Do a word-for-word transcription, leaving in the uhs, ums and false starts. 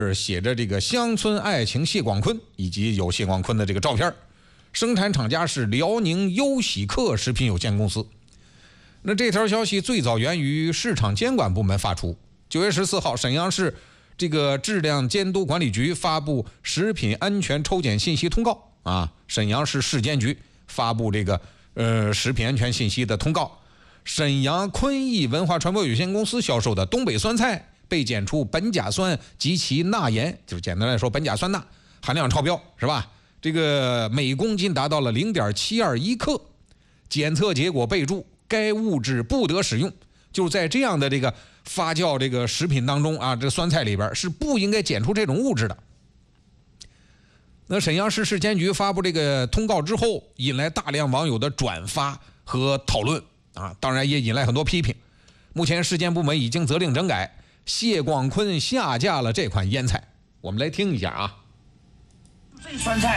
是写着这个乡村爱情谢广坤，以及有谢广坤的这个照片。生产厂家是辽宁优喜客食品有限公司。那这条消息最早源于市场监管部门发出。九月十四号，沈阳市这个质量监督管理局发布食品安全抽检信息通告啊，沈阳市市监局发布这个呃食品安全信息的通告。沈阳坤益文化传播有限公司销售的东北酸菜被检出苯甲酸及其钠盐，就是简单来说苯甲酸钠含量超标，是吧？这个每公斤达到了 零点七二一 克，检测结果备注该物质不得使用。就是在这样的这个发酵这个食品当中啊，这个酸菜里边是不应该检出这种物质的。那沈阳市市监局发布这个通告之后，引来大量网友的转发和讨论啊，当然也引来很多批评。目前市监部门已经责令整改，谢广坤下架了这款腌菜。我们来听一下啊。 这酸菜